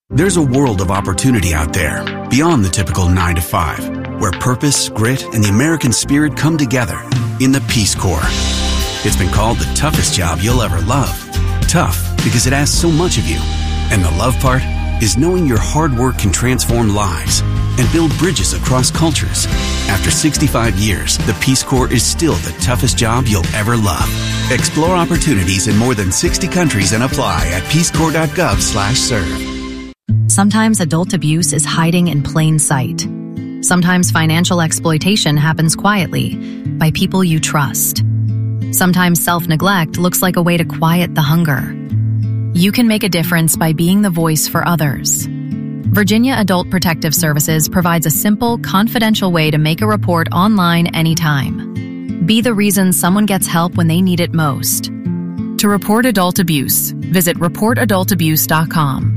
There's a world of opportunity out there, beyond the typical 9 to 5, where purpose, grit, and the American spirit come together in the Peace Corps. It's been called the toughest job you'll ever love. Tough because it asks so much of you. And the love part is knowing your hard work can transform lives and build bridges across cultures. After 65 years, the Peace Corps is still the toughest job you'll ever love. Explore opportunities in more than 60 countries and apply at peacecorps.gov/serve. Sometimes adult abuse is hiding in plain sight. Sometimes financial exploitation happens quietly by people you trust. Sometimes self-neglect looks like a way to quiet the hunger. You can make a difference by being the voice for others. Virginia Adult Protective Services provides a simple, confidential way to make a report online anytime. Be the reason someone gets help when they need it most. To report adult abuse, visit reportadultabuse.com.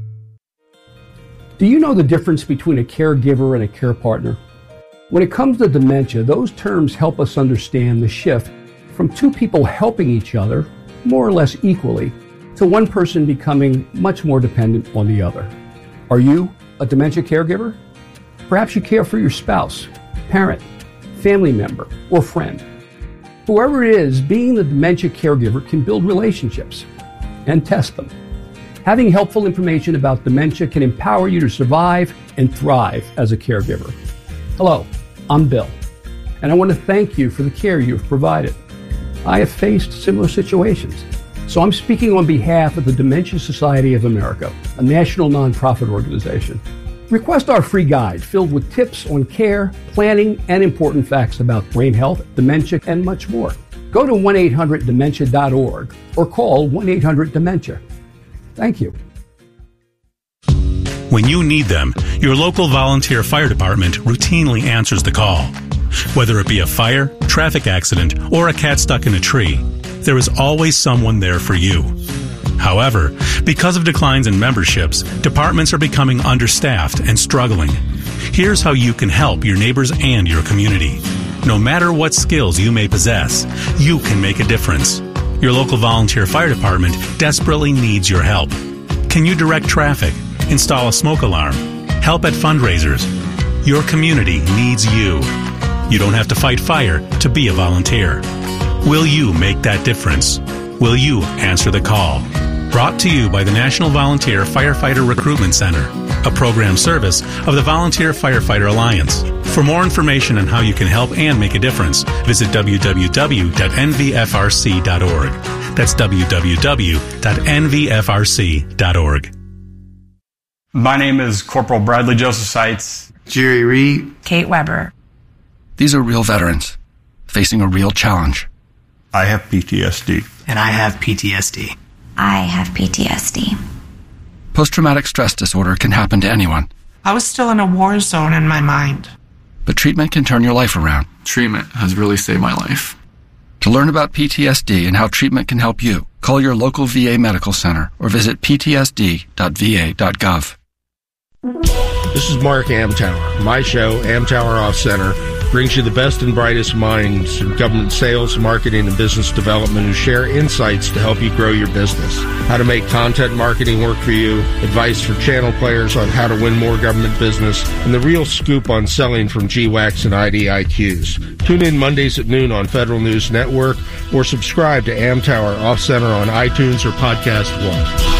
Do you know the difference between a caregiver and a care partner? When it comes to dementia, those terms help us understand the shift from two people helping each other, more or less equally, to one person becoming much more dependent on the other. Are you a dementia caregiver? Perhaps you care for your spouse, parent, family member, or friend. Whoever it is, being the dementia caregiver can build relationships and test them. Having helpful information about dementia can empower you to survive and thrive as a caregiver. Hello, I'm Bill, and I want to thank you for the care you've provided. I have faced similar situations, so I'm speaking on behalf of the Dementia Society of America, a national nonprofit organization. Request our free guide filled with tips on care, planning, and important facts about brain health, dementia, and much more. Go to 1-800-DEMENTIA.org or call 1-800-DEMENTIA. Thank you. When you need them, your local volunteer fire department routinely answers the call. Whether it be a fire, traffic accident, or a cat stuck in a tree, there is always someone there for you. However, because of declines in memberships, departments are becoming understaffed and struggling. Here's how you can help your neighbors and your community. No matter what skills you may possess, you can make a difference. Your local volunteer fire department desperately needs your help. Can you direct traffic, install a smoke alarm, help at fundraisers? Your community needs you. You don't have to fight fire to be a volunteer. Will you make that difference? Will you answer the call? Brought to you by the National Volunteer Firefighter Recruitment Center, a program service of the Volunteer Firefighter Alliance. For more information on how you can help and make a difference, visit www.nvfrc.org. That's www.nvfrc.org. My name is Corporal Bradley Joseph Seitz. Jerry Reed. Kate Weber. These are real veterans facing a real challenge. I have PTSD. And I have PTSD. I have PTSD. Post-traumatic stress disorder can happen to anyone. I was still in a war zone in my mind. But treatment can turn your life around. Treatment has really saved my life. To learn about PTSD and how treatment can help you, call your local VA medical center or visit ptsd.va.gov. This is Mark Amtower. My show, Amtower Off Center, brings you the best and brightest minds in government sales, marketing, and business development who share insights to help you grow your business. How to make content marketing work for you, advice for channel players on how to win more government business, and the real scoop on selling from GWACs and IDIQs. Tune in Mondays at noon on Federal News Network or subscribe to Amtower Off Center on iTunes or Podcast One.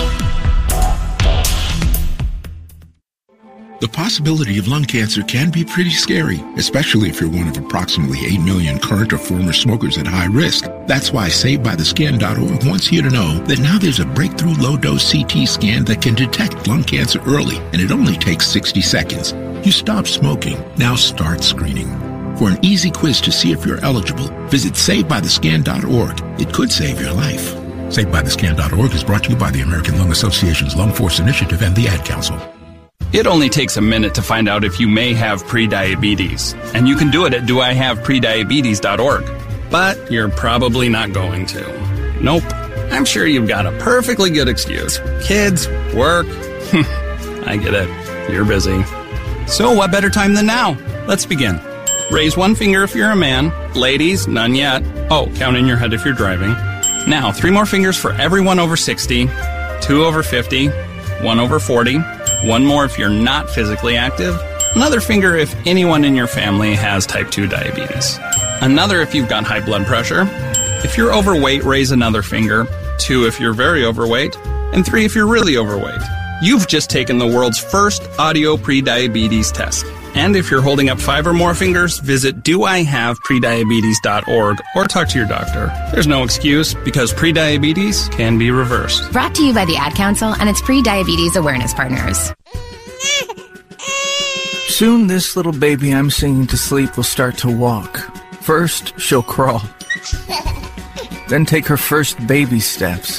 The possibility of lung cancer can be pretty scary, especially if you're one of approximately 8 million current or former smokers at high risk. That's why SaveByTheScan.org wants you to know that now there's a breakthrough low-dose CT scan that can detect lung cancer early, and it only takes 60 seconds. You stop smoking, now start screening. For an easy quiz to see if you're eligible, visit SaveByTheScan.org. It could save your life. SaveByTheScan.org is brought to you by the American Lung Association's Lung Force Initiative and the Ad Council. It only takes a minute to find out if you may have prediabetes, and you can do it at doihaveprediabetes.org. But you're probably not going to. Nope. I'm sure you've got a perfectly good excuse. Kids, work. I get it. You're busy. So what better time than now? Let's begin. Raise one finger if you're a man. Ladies, none yet. Oh, count in your head if you're driving. Now, 3 more fingers for everyone over 60, 2 over 50, 1 over 40, one more if you're not physically active, another finger if anyone in your family has type 2 diabetes, another if you've got high blood pressure. If you're overweight, raise another finger, 2 if you're very overweight, and 3 if you're really overweight. You've just taken the world's first audio prediabetes test. And if you're holding up 5 or more fingers, visit doihaveprediabetes.org or talk to your doctor. There's no excuse because prediabetes can be reversed. Brought to you by the Ad Council and its pre-diabetes awareness partners. Soon this little baby I'm singing to sleep will start to walk. First, she'll crawl. Then take her first baby steps.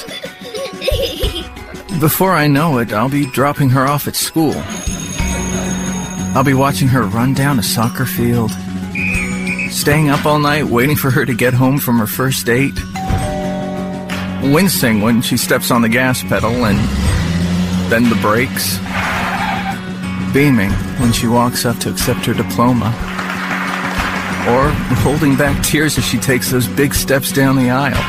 Before I know it, I'll be dropping her off at school. I'll be watching her run down a soccer field, staying up all night waiting for her to get home from her first date, wincing when she steps on the gas pedal and then the brakes, beaming when she walks up to accept her diploma, or holding back tears as she takes those big steps down the aisle.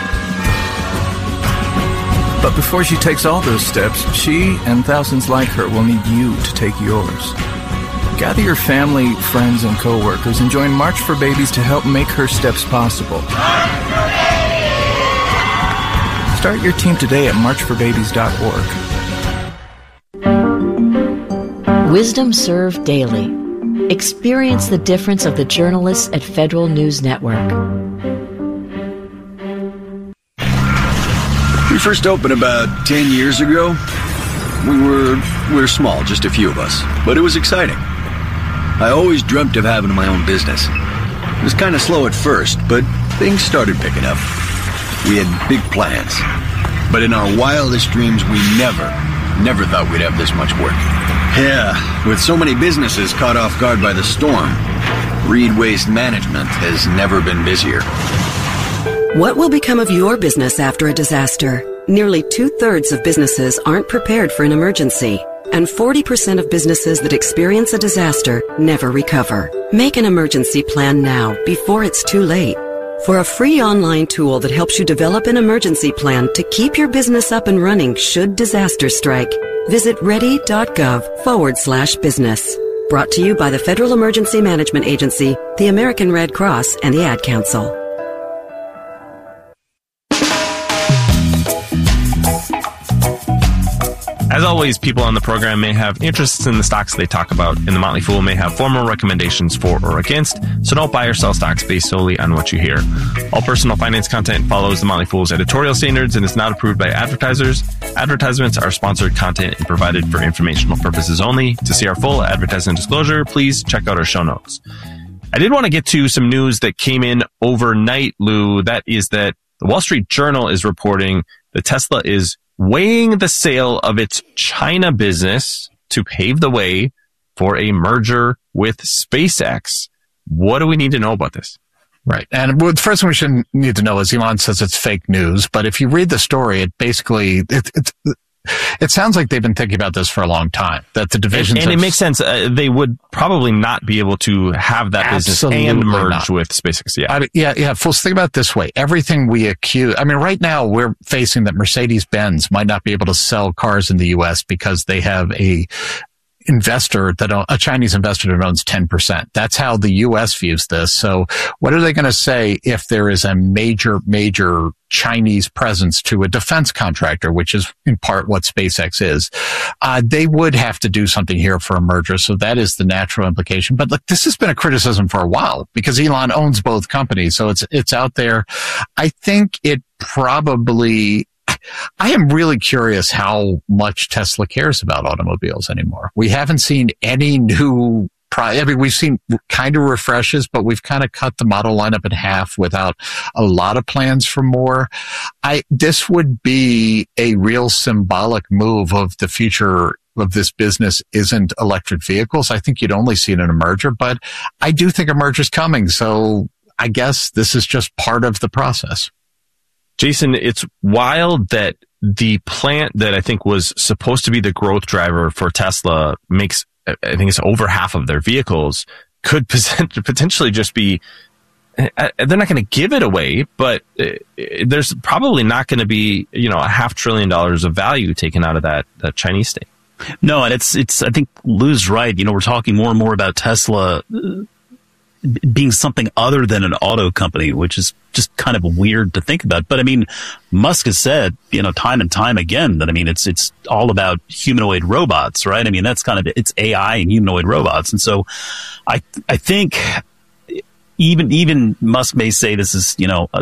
But before she takes all those steps, she and thousands like her will need you to take yours. Gather your family, friends, and co-workers and join March for Babies to help make her steps possible. Start your team today at marchforbabies.org. Wisdom Served Daily. Experience the difference of the journalists at Federal News Network. We first opened about 10 years ago. We were small, just a few of us, but it was exciting. I always dreamt of having my own business. It was kind of slow at first, but things started picking up. We had big plans, but in our wildest dreams, we never thought we'd have this much work. Yeah, with so many businesses caught off guard by the storm, Reed Waste Management has never been busier. What will become of your business after a disaster? Nearly 2/3 of businesses aren't prepared for an emergency, and 40% of businesses that experience a disaster never recover. Make an emergency plan now, before it's too late. For a free online tool that helps you develop an emergency plan to keep your business up and running should disaster strike, visit ready.gov/business. Brought to you by the Federal Emergency Management Agency, the American Red Cross, and the Ad Council. As always, people on the program may have interests in the stocks they talk about, and the Motley Fool may have formal recommendations for or against, so don't buy or sell stocks based solely on what you hear. All personal finance content follows the Motley Fool's editorial standards and is not approved by advertisers. Advertisements are sponsored content and provided for informational purposes only. To see our full advertisement disclosure, please check out our show notes. I did want to get to some news that came in overnight, Lou. That is that the Wall Street Journal is reporting that Tesla is weighing the sale of its China business to pave the way for a merger with SpaceX. What do we need to know about this? Right. And the first thing we should need to know is Elon says it's fake news. But if you read the story, it basically, it sounds like they've been thinking about this for a long time, that the divisions... And it makes sense. They would probably not be able to have that business and merge with SpaceX. Yeah. Fools, think about it this way. Everything we accuse... I mean, right now, we're facing that Mercedes-Benz might not be able to sell cars in the U.S. because they have a Chinese investor that owns 10%. That's how the U.S. views this. So what are they going to say if there is a major Chinese presence to a defense contractor, which is in part what SpaceX is? They would have to do something here for a merger. So that is the natural implication. But look, this has been a criticism for a while because Elon owns both companies. So it's out there. I think it probably... I am really curious how much Tesla cares about automobiles anymore. We haven't seen any new we've seen kind of refreshes, but we've kind of cut the model lineup in half without a lot of plans for more. This would be a real symbolic move of the future of this business isn't electric vehicles. I think you'd only see it in a merger, but I do think a merger's coming. So I guess this is just part of the process. Jason, it's wild that the plant that I think was supposed to be the growth driver for Tesla makes, I think it's over half of their vehicles, could potentially just be, they're not going to give it away, but there's probably not going to be, $500 billion of value taken out of that Chinese stake. No, and it's. I think Lou's right. We're talking more and more about Tesla being something other than an auto company, which is just kind of weird to think about. But I mean, Musk has said, time and time again that, it's all about humanoid robots, right? I mean, that's it's AI and humanoid robots. And so I think even Musk may say this is,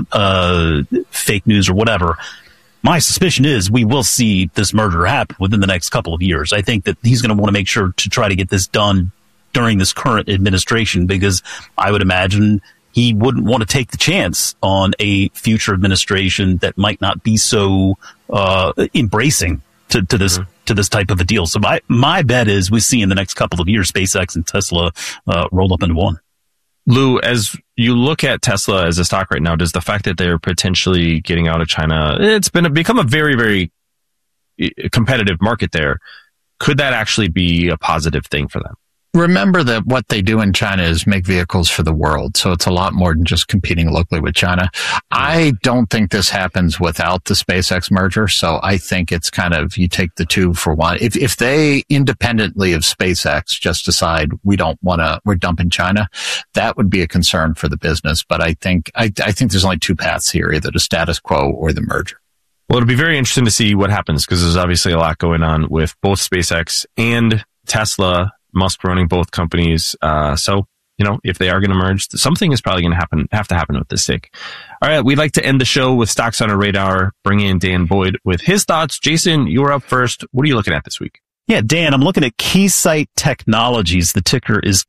fake news or whatever. My suspicion is we will see this merger happen within the next couple of years. I think that he's going to want to make sure to try to get this done during this current administration, because I would imagine he wouldn't want to take the chance on a future administration that might not be so embracing to this type of a deal. So my bet is we see in the next couple of years SpaceX and Tesla rolled up into one. Lou, as you look at Tesla as a stock right now, does the fact that they're potentially getting out of China, it's become a very, very competitive market there, could that actually be a positive thing for them? Remember that what they do in China is make vehicles for the world. So it's a lot more than just competing locally with China. I don't think this happens without the SpaceX merger. So I think it's kind of, you take the two for one. If they independently of SpaceX just decide we're dumping China, that would be a concern for the business. But I think there's only two paths here, either the status quo or the merger. Well, it'll be very interesting to see what happens, because there's obviously a lot going on with both SpaceX and Tesla. Musk running both companies. So, if they are going to merge, something is probably going to have to happen with this SIG. All right. We'd like to end the show with Stocks on our Radar, bring in Dan Boyd with his thoughts. Jason, you were up first. What are you looking at this week? Yeah, Dan, I'm looking at Keysight Technologies. The ticker is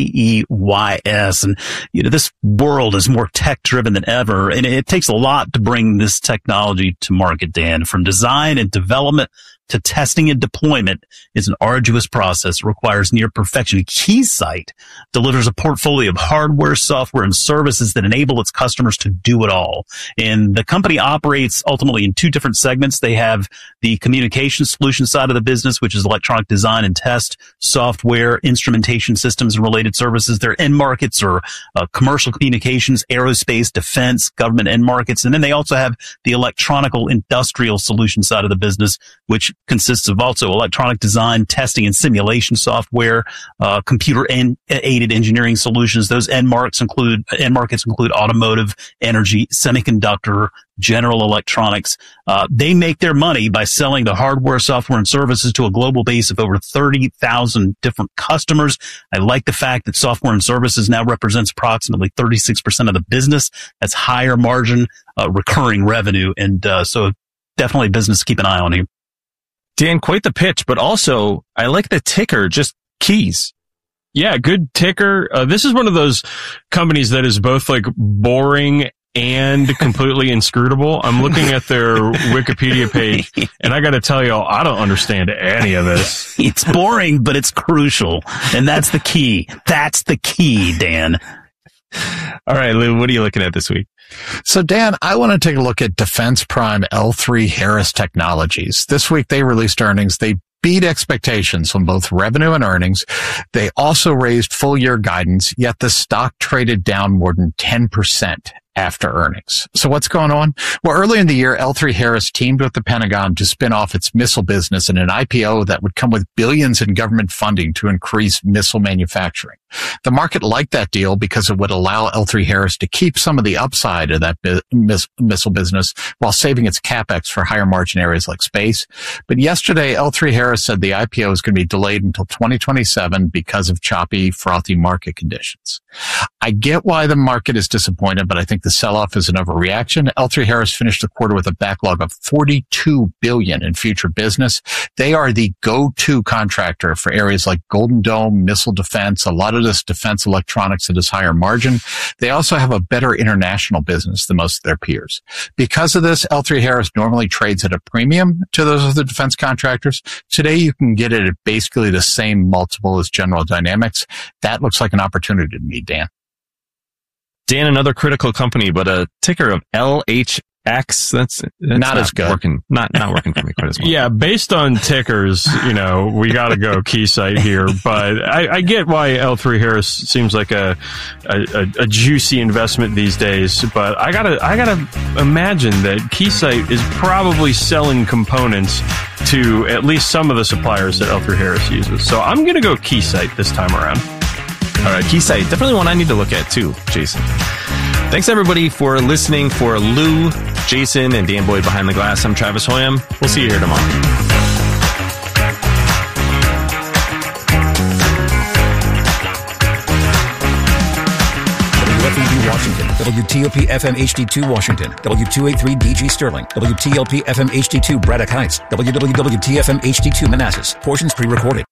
KEYS. And, this world is more tech driven than ever. And it takes a lot to bring this technology to market, Dan. From design and development to testing and deployment is an arduous process. It requires near perfection. Keysight delivers a portfolio of hardware, software, and services that enable its customers to do it all. And the company operates ultimately in two different segments. They have the communication solution side of the business, which is electronic design and test, software, instrumentation systems, and related services. Their end markets are commercial communications, aerospace, defense, government end markets. And then they also have the electronical industrial solution side of the business, which consists of also electronic design, testing, and simulation software, computer-aided engineering solutions. Those end markets include automotive, energy, semiconductor, general electronics. They make their money by selling the hardware, software, and services to a global base of over 30,000 different customers. I like the fact that software and services now represents approximately 36% of the business. That's higher margin, recurring revenue. And so definitely a business to keep an eye on here. Dan, quite the pitch, but also I like the ticker, just keys. Yeah, good ticker. This is one of those companies that is both like boring and completely inscrutable. I'm looking at their Wikipedia page, and I got to tell you, I don't understand any of this. It's boring, but it's crucial, and that's the key. That's the key, Dan. All right, Lou, what are you looking at this week? So, Dan, I want to take a look at defense prime L3Harris Technologies. This week, they released earnings. They beat expectations on both revenue and earnings. They also raised full-year guidance, yet the stock traded down more than 10% after earnings. So what's going on? Well, early in the year, L3Harris teamed with the Pentagon to spin off its missile business in an IPO that would come with billions in government funding to increase missile manufacturing. The market liked that deal because it would allow L3Harris to keep some of the upside of that missile business while saving its capex for higher margin areas like space. But yesterday, L3Harris said the IPO is going to be delayed until 2027 because of choppy, frothy market conditions. I get why the market is disappointed, but I think the sell-off is an overreaction. L3Harris finished the quarter with a backlog of $42 billion in future business. They are the go-to contractor for areas like Golden Dome, missile defense, a lot of this defense electronics that is higher margin. They also have a better international business than most of their peers. Because of this, L3Harris normally trades at a premium to those other defense contractors. Today, you can get it at basically the same multiple as General Dynamics. That looks like an opportunity to me, Dan. Dan, another critical company, but a ticker of LHX. X. That's not as good. Working, not working for me quite as well. Yeah, based on tickers, we got to go Keysight here. But I get why L3 Harris seems like a juicy investment these days. But I gotta imagine that Keysight is probably selling components to at least some of the suppliers that L3 Harris uses. So I'm gonna go Keysight this time around. All right, Keysight, definitely one I need to look at too, Jason. Thanks, everybody, for listening. For Lou, Jason, and Dan Boyd behind the glass, I'm Travis Hoyam. We'll see you here tomorrow. WFMD Washington, WTOP FM HD2 Washington, W283 DG Sterling, WTLP FM HD2 Braddock Heights, WWWTFM HD2 Manassas. Portions pre-recorded.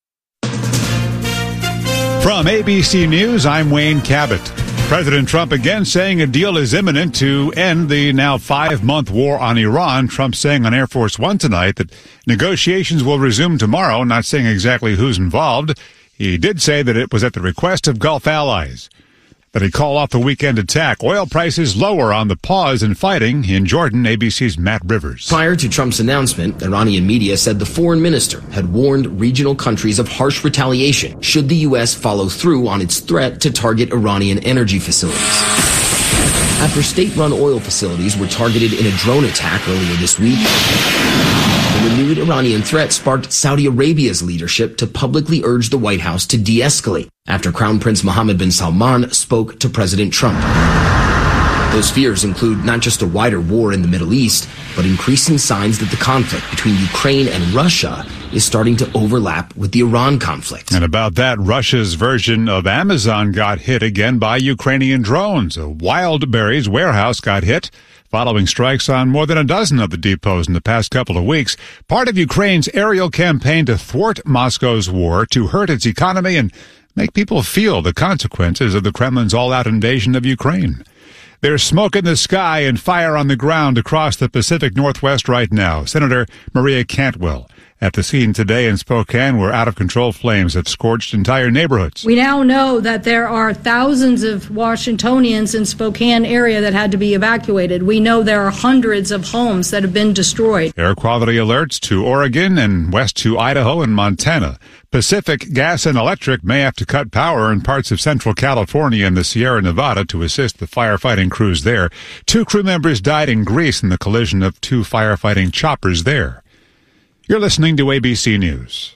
From ABC News, I'm Wayne Cabot. President Trump again saying a deal is imminent to end the now 5-month war on Iran. Trump saying on Air Force One tonight that negotiations will resume tomorrow, not saying exactly who's involved. He did say that it was at the request of Gulf allies that he call off the weekend attack. Oil prices lower on the pause in fighting in Jordan. ABC's Matt Rivers. Prior to Trump's announcement, Iranian media said the foreign minister had warned regional countries of harsh retaliation should the U.S. follow through on its threat to target Iranian energy facilities. After state-run oil facilities were targeted in a drone attack earlier this week, the renewed Iranian threat sparked Saudi Arabia's leadership to publicly urge the White House to de-escalate after Crown Prince Mohammed bin Salman spoke to President Trump. Those fears include not just a wider war in the Middle East, but increasing signs that the conflict between Ukraine and Russia is starting to overlap with the Iran conflict. And about that, Russia's version of Amazon got hit again by Ukrainian drones. A Wildberries warehouse got hit following strikes on more than a dozen of the depots in the past couple of weeks. Part of Ukraine's aerial campaign to thwart Moscow's war to hurt its economy and make people feel the consequences of the Kremlin's all-out invasion of Ukraine. There's smoke in the sky and fire on the ground across the Pacific Northwest right now. Senator Maria Cantwell at the scene today in Spokane, where out-of-control flames have scorched entire neighborhoods. We now know that there are thousands of Washingtonians in Spokane area that had to be evacuated. We know there are hundreds of homes that have been destroyed. Air quality alerts to Oregon and west to Idaho and Montana. Pacific Gas and Electric may have to cut power in parts of central California and the Sierra Nevada to assist the firefighting crews there. 2 crew members died in Greece in the collision of 2 firefighting choppers there. You're listening to ABC News.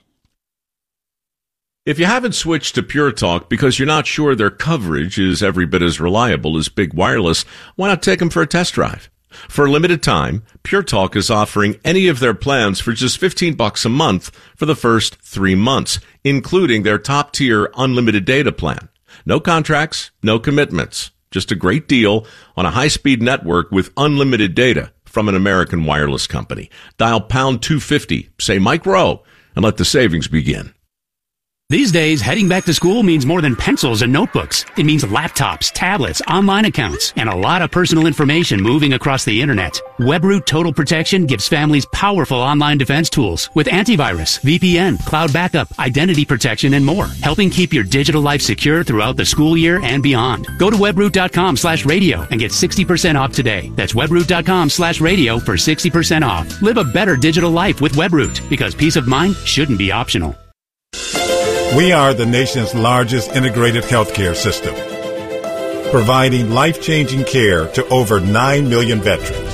If you haven't switched to Pure Talk because you're not sure their coverage is every bit as reliable as Big Wireless, why not take them for a test drive? For a limited time, Pure Talk is offering any of their plans for just $15 a month for the first 3 months, including their top-tier unlimited data plan. No contracts, no commitments. Just a great deal on a high-speed network with unlimited data from an American wireless company. Dial pound 250, say Mike Rowe, and let the savings begin. These days, heading back to school means more than pencils and notebooks. It means laptops, tablets, online accounts, and a lot of personal information moving across the internet. WebRoot Total Protection gives families powerful online defense tools with antivirus, VPN, cloud backup, identity protection, and more, helping keep your digital life secure throughout the school year and beyond. Go to webroot.com/radio and get 60% off today. That's webroot.com/radio for 60% off. Live a better digital life with WebRoot, because peace of mind shouldn't be optional. We are the nation's largest integrated healthcare system, providing life-changing care to over 9 million veterans.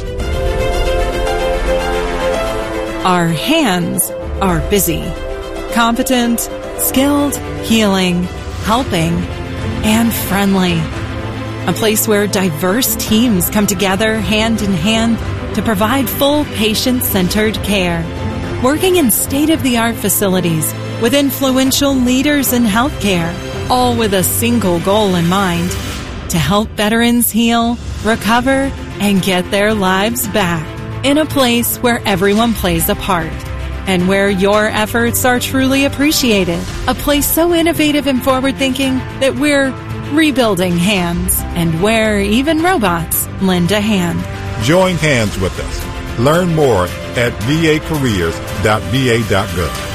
Our hands are busy, competent, skilled, healing, helping, and friendly. A place where diverse teams come together hand in hand to provide full patient-centered care. Working in state-of-the-art facilities with influential leaders in healthcare, all with a single goal in mind: to help veterans heal, recover, and get their lives back. In a place where everyone plays a part and where your efforts are truly appreciated. A place so innovative and forward-thinking that we're rebuilding hands, and where even robots lend a hand. Join hands with us. Learn more at vacareers.va.gov.